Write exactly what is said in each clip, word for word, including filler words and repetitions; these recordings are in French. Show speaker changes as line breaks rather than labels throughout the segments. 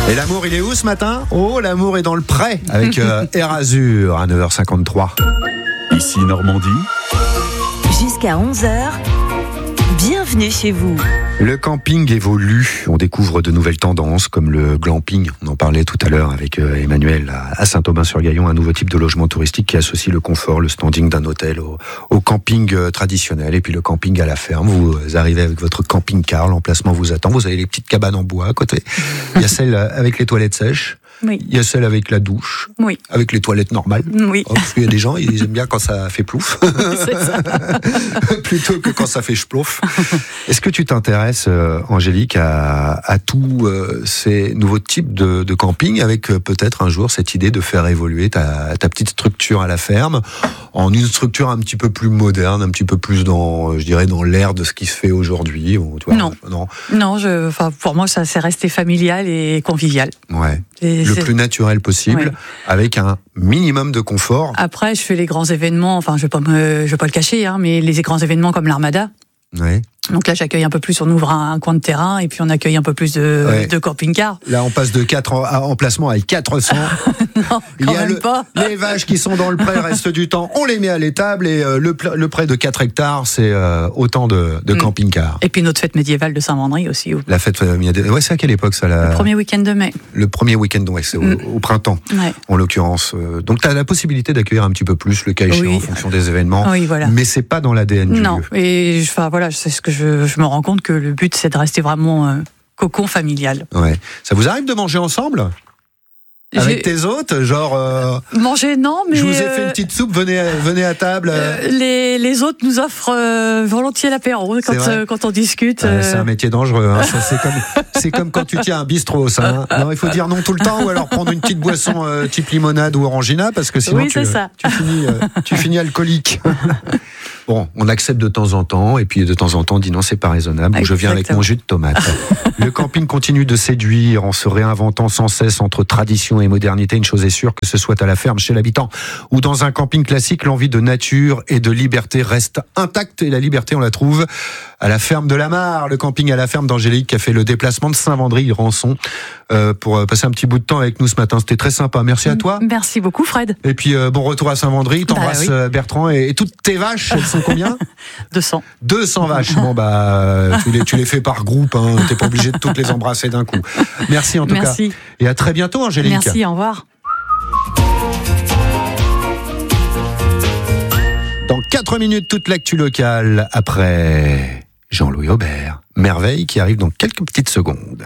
Et l'amour, il est où ce matin? Oh, l'amour est dans le pré avec euh, Air Azur à neuf heures cinquante-trois.
Ici Normandie.
Jusqu'à onze heures, bienvenue chez vous.
Le camping évolue, on découvre de nouvelles tendances comme le glamping, on en parlait tout à l'heure avec euh, Emmanuel à Saint-Aubin-sur-Gaillon, un nouveau type de logement touristique qui associe le confort, le standing d'un hôtel au, au camping euh, traditionnel et puis le camping à la ferme. Vous arrivez avec votre camping-car, l'emplacement vous attend, vous avez les petites cabanes en bois à côté, il y a celle avec les toilettes sèches.
Oui.
Il y a celle avec la douche,
oui.
Avec les toilettes normales.
Oui.
Oh, parce qu'il y a des gens, ils aiment bien quand ça fait plouf,
C'est ça.
plutôt que quand ça fait chplouf. Est-ce que tu t'intéresses, euh, Angélique, à, à tous euh, ces nouveaux types de, de camping, avec euh, peut-être un jour cette idée de faire évoluer ta, ta petite structure à la ferme en une structure un petit peu plus moderne, un petit peu plus dans, je dirais, dans l'air de ce qui se fait aujourd'hui? Ou, tu vois,
non, non, non je, enfin, pour moi, ça c'est resté familial et convivial.
Ouais.
Et
le
c'est...
plus naturel possible, oui. Avec un minimum de confort.
Après, je fais les grands événements, enfin, je vais pas me, je vais pas le cacher, hein, mais les grands événements comme l'Armada.
Ouais.
Donc là, j'accueille un peu plus, on ouvre un, un coin de terrain et puis on accueille un peu plus de, ouais. de camping-cars.
Là, on passe de quatre emplacements à quatre cents.
Non, quand
Il y a
même
le,
pas.
Les vaches qui sont dans le pré, le reste du temps, on les met à l'étable et euh, le, le pré de quatre hectares, c'est euh, autant de, de mmh. camping-cars.
Et puis notre fête médiévale de Saint-Vendry aussi. Où...
La fête médiévale, ouais, c'est à quelle époque ça la...
Le premier week-end de mai.
Le premier week-end de mai, c'est mmh. au, au printemps,
ouais.
En l'occurrence. Donc tu as la possibilité d'accueillir un petit peu plus le cas échéant, oui. En fonction des événements.
Oui, voilà.
Mais c'est pas dans l'A D N du
non.
lieu.
Non, et enfin voilà, c'est ce que je, je me rends compte que le but c'est de rester vraiment euh, cocon familial.
Ouais. Ça vous arrive de manger ensemble? Avec J'ai... tes hôtes, genre... Euh,
Manger, non, mais...
Je vous ai
euh,
fait une petite soupe, venez, venez à table.
Euh, les, les hôtes nous offrent euh, volontiers l'apéro quand, euh, quand on discute.
Euh... C'est un métier dangereux. Hein. Ça, c'est, comme, c'est comme quand tu tiens un bistrot, ça. Hein. Non, il faut dire non tout le temps, ou alors prendre une petite boisson euh, type limonade ou orangina, parce que sinon
oui,
tu,
ça.
tu, finis, euh, tu finis alcoolique. Bon, on accepte de temps en temps, et puis de temps en temps, on dit non, c'est pas raisonnable, ou je viens avec mon jus de tomate. Le camping continue de séduire en se réinventant sans cesse entre tradition et modernité. Une chose est sûre, que ce soit à la ferme, chez l'habitant, ou dans un camping classique, l'envie de nature et de liberté reste intacte, et la liberté, on la trouve à la ferme de la Mare, le camping à la ferme d'Angélique, qui a fait le déplacement de Saint-Vendry-Rançon euh, pour passer un petit bout de temps avec nous ce matin. C'était très sympa. Merci à toi.
Merci beaucoup, Fred.
Et puis, euh, bon retour à Saint-Vendry. T'embrasses
bah, oui.
Bertrand et, et toutes tes vaches, elles sont combien?
deux cents.
deux cents vaches. Bon, bah, tu les, tu les fais par groupe, hein. T'es pas obligé de toutes les embrasser d'un coup. Merci en tout
Merci.
cas. Et à très bientôt, Angélique.
Merci, au revoir.
Dans quatre minutes, toute l'actu locale après Jean-Louis Aubert. Merveille qui arrive dans quelques petites secondes.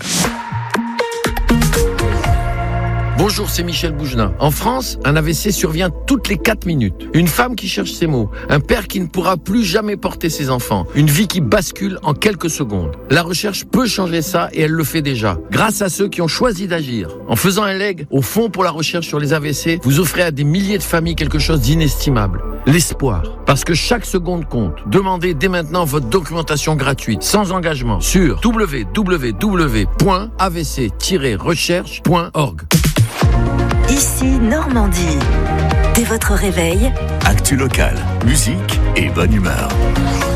Bonjour, c'est Michel Bougenin. En France, un A V C survient toutes les quatre minutes. Une femme qui cherche ses mots. Un père qui ne pourra plus jamais porter ses enfants. Une vie qui bascule en quelques secondes. La recherche peut changer ça et elle le fait déjà. Grâce à ceux qui ont choisi d'agir. En faisant un leg au Fonds pour la recherche sur les A V C, vous offrez à des milliers de familles quelque chose d'inestimable. L'espoir. Parce que chaque seconde compte. Demandez dès maintenant votre documentation gratuite, sans engagement, sur w w w point a v c tiret recherche point org.
Ici Normandie. Dès votre réveil,
actu locale, musique et bonne humeur.